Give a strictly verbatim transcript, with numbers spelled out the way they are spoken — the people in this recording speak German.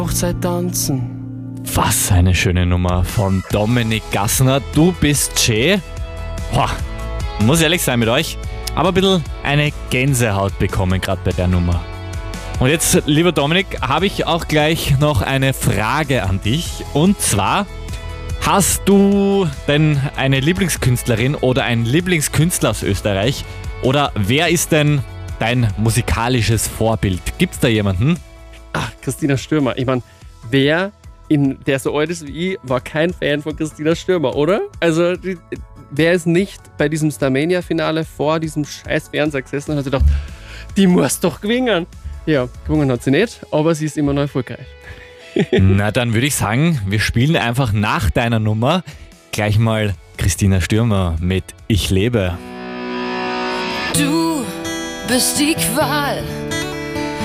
Hochzeit tanzen. Was eine schöne Nummer von Dominik Gassner. Du bist schön. Boah, muss ehrlich sein mit euch, aber ein bisschen eine Gänsehaut bekommen gerade bei der Nummer. Und jetzt, lieber Dominik, habe ich auch gleich noch eine Frage an dich. Und zwar, hast du denn eine Lieblingskünstlerin oder einen Lieblingskünstler aus Österreich? Oder wer ist denn dein musikalisches Vorbild? Gibt's da jemanden? Ach, Christina Stürmer. Ich meine, wer, in, der so alt ist wie ich, war kein Fan von Christina Stürmer, oder? Also, die, wer ist nicht bei diesem Starmania-Finale vor diesem scheiß Fernseher gesessen und hat sich gedacht, die muss doch gewinnen. Ja, gewonnen hat sie nicht, aber sie ist immer noch erfolgreich. Na, dann würde ich sagen, wir spielen einfach nach deiner Nummer gleich mal Christina Stürmer mit Ich lebe. Du bist die Qual